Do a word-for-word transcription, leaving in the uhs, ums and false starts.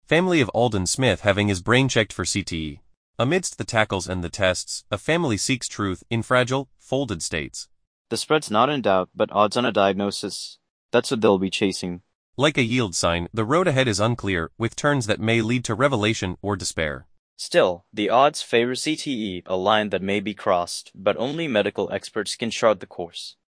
Family of Alden Smith having his brain checked for C T E. Amidst the tackles and the tests, a family seeks truth in fragile, folded states. The spread's not in doubt, but odds on a diagnosis. That's what they'll be chasing. Like a yield sign, the road ahead is unclear, with turns that may lead to revelation or despair. Still, the odds favor C T E, a line that may be crossed, but only medical experts can chart the course.